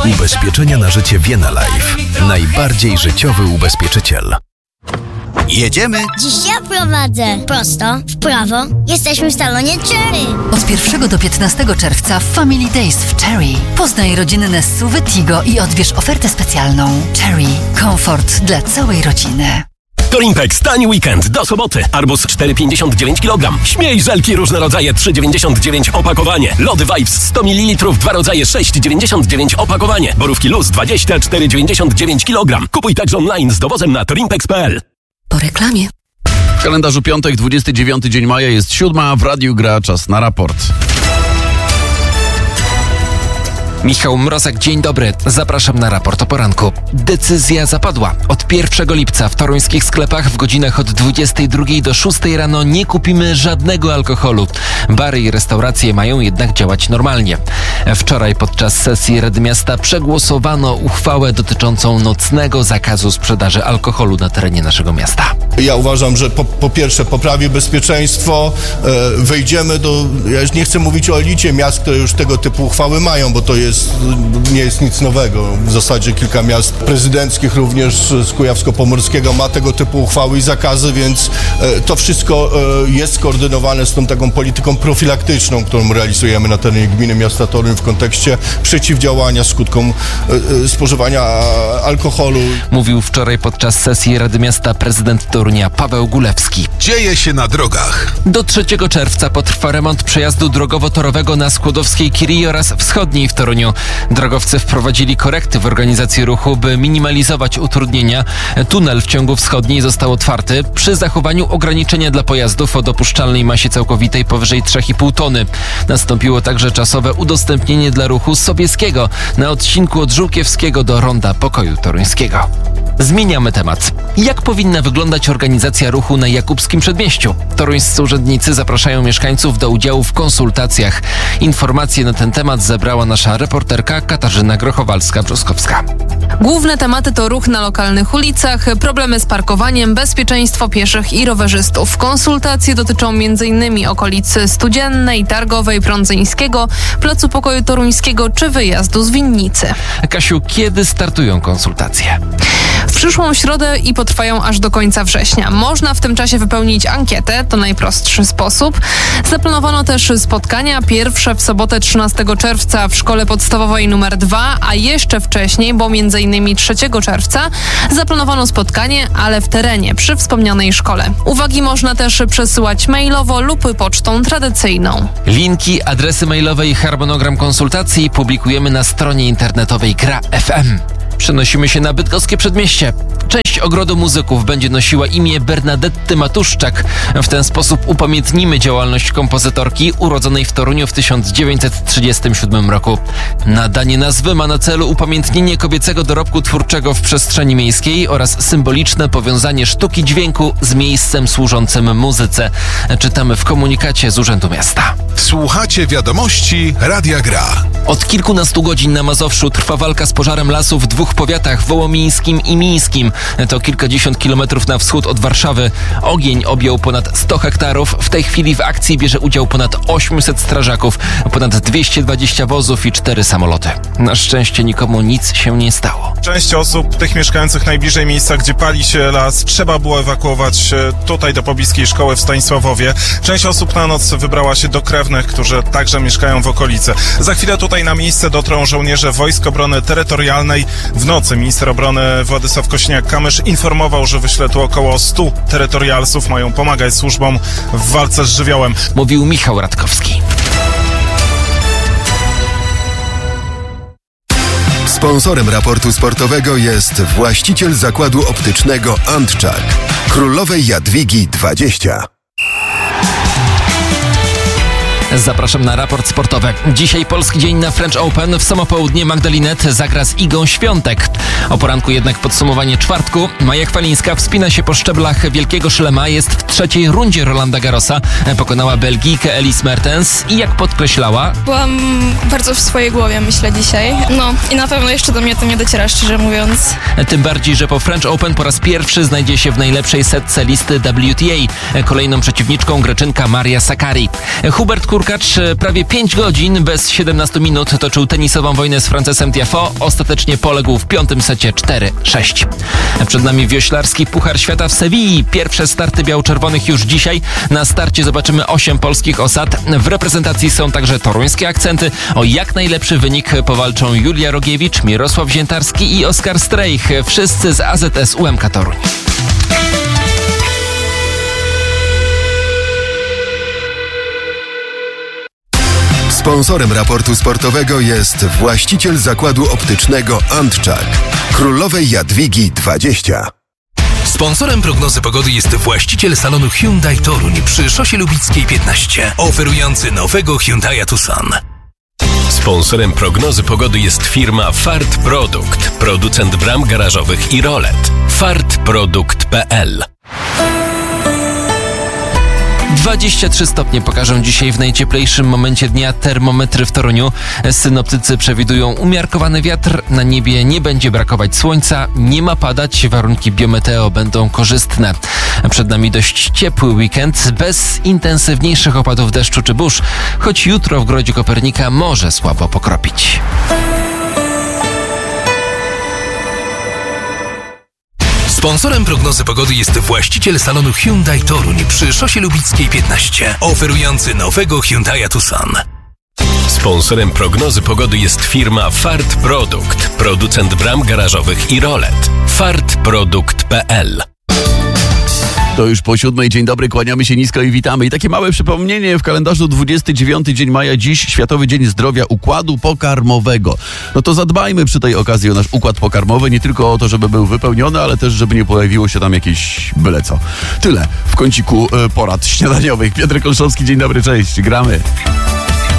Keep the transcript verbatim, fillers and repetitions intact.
Ubezpieczenia na życie Vienna Life. Najbardziej życiowy ubezpieczyciel. Jedziemy? Dziś ja prowadzę. Prosto, w prawo. Jesteśmy w salonie Cherry. Od pierwszego do piętnastego czerwca w Family Days w Cherry. Poznaj rodzinne S U V Tigo i odbierz ofertę specjalną. Cherry. Komfort dla całej rodziny. Torimpex, tani weekend, do soboty. Arbuz cztery pięćdziesiąt dziewięć kilogram. Śmiej, żelki różne rodzaje trzy dziewięćdziesiąt dziewięć opakowanie. Lody Vibes sto mililitrów, dwa rodzaje sześć dziewięćdziesiąt dziewięć opakowanie. Borówki Luz dwadzieścia cztery dziewięćdziesiąt dziewięć kilogram. Kupuj także online z dowozem na torimpex kropka p l. Po reklamie. W kalendarzu piątek, dwudziesty dziewiąty dzień maja, jest siódma, a w radiu gra czas na raport. Michał Mrozek, dzień dobry. Zapraszam na raport o poranku. Decyzja zapadła. Od pierwszego lipca w toruńskich sklepach w godzinach od dwudziestej drugiej do szóstej rano nie kupimy żadnego alkoholu. Bary i restauracje mają jednak działać normalnie. Wczoraj podczas sesji Rady Miasta przegłosowano uchwałę dotyczącą nocnego zakazu sprzedaży alkoholu na terenie naszego miasta. Ja uważam, że po, po pierwsze poprawi bezpieczeństwo, e, wejdziemy do, ja już nie chcę mówić o elicie miast, które już tego typu uchwały mają, bo to jest nie jest nic nowego. W zasadzie kilka miast prezydenckich również z Kujawsko-Pomorskiego ma tego typu uchwały i zakazy, więc e, to wszystko e, jest skoordynowane z tą taką polityką profilaktyczną, którą realizujemy na terenie gminy miasta Toruń w kontekście przeciwdziałania skutkom e, spożywania alkoholu. Mówił wczoraj podczas sesji Rady Miasta prezydent Torunia Paweł Gulewski. Dzieje się na drogach. Do trzeciego czerwca potrwa remont przejazdu drogowo-torowego na Skłodowskiej Kirii oraz Wschodniej w Toruniu. Drogowcy wprowadzili korekty w organizacji ruchu, by minimalizować utrudnienia. Tunel w ciągu wschodniej został otwarty przy zachowaniu ograniczenia dla pojazdów o dopuszczalnej masie całkowitej powyżej trzy i pół tony. Nastąpiło także czasowe udostępnienie dla ruchu Sobieskiego na odcinku od Żółkiewskiego do Ronda Pokoju Toruńskiego. Zmieniamy temat. Jak powinna wyglądać organizacja ruchu na Jakubskim Przedmieściu? Toruńscy urzędnicy zapraszają mieszkańców do udziału w konsultacjach. Informacje na ten temat zebrała nasza reporterka Katarzyna Grochowalska-Brzoskowska. Główne tematy to ruch na lokalnych ulicach, problemy z parkowaniem, bezpieczeństwo pieszych i rowerzystów. Konsultacje dotyczą m.in. okolicy Studziennej, Targowej, Prądzyńskiego, Placu Pokoju Toruńskiego czy wyjazdu z Winnicy. Kasiu, kiedy startują konsultacje? W przyszłą środę i potrwają aż do końca września. Można w tym czasie wypełnić ankietę, to najprostszy sposób. Zaplanowano też spotkania, pierwsze w sobotę trzynastego czerwca w szkole podstawowej numer dwa, a jeszcze wcześniej, bo między innymi trzeciego czerwca zaplanowano spotkanie, ale w terenie, przy wspomnianej szkole. Uwagi można też przesyłać mailowo lub pocztą tradycyjną. Linki, adresy mailowe i harmonogram konsultacji publikujemy na stronie internetowej Gra F M. Przenosimy się na bydgoskie Przedmieście. Część Ogrodu Muzyków będzie nosiła imię Bernadetty Matuszczak. W ten sposób upamiętnimy działalność kompozytorki urodzonej w Toruniu w tysiąc dziewięćset trzydziestym siódmym roku. Nadanie nazwy ma na celu upamiętnienie kobiecego dorobku twórczego w przestrzeni miejskiej oraz symboliczne powiązanie sztuki dźwięku z miejscem służącym muzyce. Czytamy w komunikacie z Urzędu Miasta. Słuchacie wiadomości Radia Gra. Od kilkunastu godzin na Mazowszu trwa walka z pożarem lasu w dwóch powiatach, wołomińskim i mińskim. To kilkadziesiąt kilometrów na wschód od Warszawy. Ogień objął ponad sto hektarów. W tej chwili w akcji bierze udział ponad osiemset strażaków, ponad dwieście dwadzieścia wozów i cztery samoloty. Na szczęście nikomu nic się nie stało. Część osób, tych mieszkających najbliżej miejsca, gdzie pali się las, trzeba było ewakuować tutaj do pobliskiej szkoły w Stanisławowie. Część osób na noc wybrała się do krewnych, którzy także mieszkają w okolicy. Za chwilę tutaj na miejsce dotrą żołnierze Wojsk Obrony Terytorialnej. W nocy minister obrony Władysław Kosiniak-Kamysz informował, że wyśle tu około stu terytorialsów, mają pomagać służbom w walce z żywiołem. Mówił Michał Radkowski. Sponsorem raportu sportowego jest właściciel zakładu optycznego Antczak. Królowej Jadwigi dwadzieścia. Zapraszam na raport sportowy. Dzisiaj polski dzień na French Open. W samo południe Magdalinet zagra z Igą Świątek. O poranku jednak podsumowanie czwartku. Maja Chwalińska wspina się po szczeblach Wielkiego Szlema. Jest w trzeciej rundzie Rolanda Garrosa. Pokonała Belgijkę Elise Mertens i jak podkreślała... Byłam bardzo w swojej głowie, myślę, dzisiaj. No i na pewno jeszcze do mnie to nie dociera, szczerze mówiąc. Tym bardziej, że po French Open po raz pierwszy znajdzie się w najlepszej setce listy W T A. Kolejną przeciwniczką Greczynka Maria Sakkari. Hubert Hurkacz Hurkacz prawie pięć godzin bez siedemnastu minut toczył tenisową wojnę z Francesem Tiafoe. Ostatecznie poległ w piątym secie cztery sześć. Przed nami wioślarski Puchar Świata w Sewilli. Pierwsze starty biało-czerwonych już dzisiaj. Na starcie zobaczymy osiem polskich osad. W reprezentacji są także toruńskie akcenty. O jak najlepszy wynik powalczą Julia Rogiewicz, Mirosław Ziętarski i Oskar Strejch. Wszyscy z A Z S U M K Toruń. Sponsorem raportu sportowego jest właściciel zakładu optycznego Antczak, Królowej Jadwigi dwadzieścia. Sponsorem prognozy pogody jest właściciel salonu Hyundai Toruń przy Szosie Lubickiej piętnaście, oferujący nowego Hyundai'a Tucson. Sponsorem prognozy pogody jest firma Fart Produkt, producent bram garażowych i rolet. fartprodukt kropka p l. dwadzieścia trzy stopnie pokażą dzisiaj w najcieplejszym momencie dnia termometry w Toruniu. Synoptycy przewidują umiarkowany wiatr, na niebie nie będzie brakować słońca, nie ma padać, warunki biometeo będą korzystne. Przed nami dość ciepły weekend, bez intensywniejszych opadów deszczu czy burz, choć jutro w Grodzie Kopernika może słabo pokropić. Sponsorem prognozy pogody jest właściciel salonu Hyundai Toruń przy Szosie Lubickiej piętnaście, oferujący nowego Hyundai'a Tucson. Sponsorem prognozy pogody jest firma Fart Produkt, producent bram garażowych i rolet. fartprodukt kropka p l. To już po siódmej. Dzień dobry, kłaniamy się nisko i witamy. I takie małe przypomnienie, w kalendarzu dwudziestego dziewiątego dzień maja, dziś Światowy Dzień Zdrowia Układu Pokarmowego. No to zadbajmy przy tej okazji o nasz układ pokarmowy, nie tylko o to, żeby był wypełniony, ale też, żeby nie pojawiło się tam jakieś byle co. Tyle w kąciku y, porad śniadaniowych. Piotr Kolszowski, dzień dobry, cześć, gramy.